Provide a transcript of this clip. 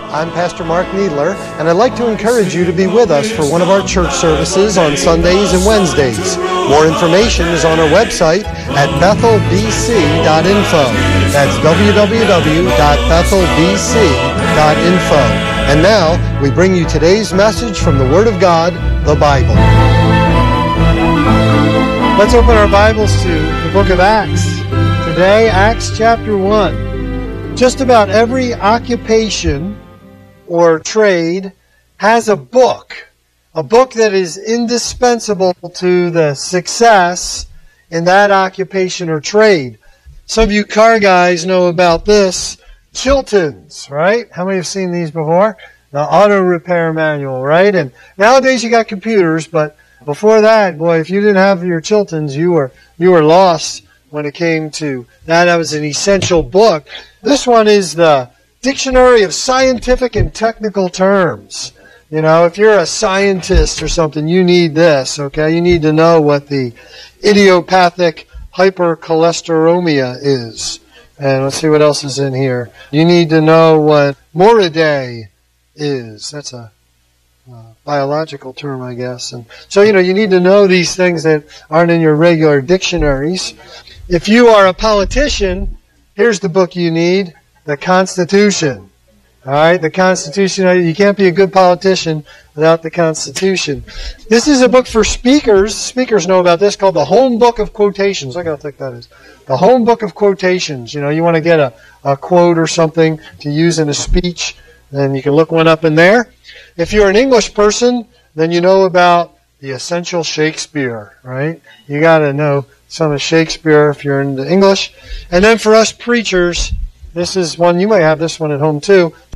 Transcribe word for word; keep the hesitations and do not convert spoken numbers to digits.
I'm Pastor Mark Needler, and I'd like to encourage you to be with us for one of our church services on Sundays and Wednesdays. More information is on our website at bethel b c dot info. That's w w w dot bethel b c dot info. And now, we bring you today's message from the Word of God, the Bible. Let's open our Bibles to the book of Acts. Today, Acts chapter one. Just about every occupation or trade has a book, a book that is indispensable to the success in that occupation or trade. Some of you car guys know about this, Chilton's, right? How many have seen these before? The auto repair manual, right? And nowadays you got computers, but before that, boy, if you didn't have your Chilton's, you were you were lost when it came to that. That was an essential book. This one is the Dictionary of Scientific and Technical Terms. You know, if you're a scientist or something, you need this, okay? You need to know what the idiopathic hypercholesteremia is. And let's see what else is in here. You need to know what Moridae is. That's a uh, biological term, I guess. And so, you know, you need to know these things that aren't in your regular dictionaries. If you are a politician, here's the book you need. The Constitution. All right, the Constitution. You can't be a good politician without the Constitution. This is a book for speakers. Speakers know about this, called the Home Book of Quotations. Look how thick that is. The Home Book of Quotations. You know, you want to get a, a quote or something to use in a speech, then you can look one up in there. If you're an English person, then you know about the Essential Shakespeare, right? You got to know some of Shakespeare if you're into English. And then for us preachers, this is one, you might have this one at home too,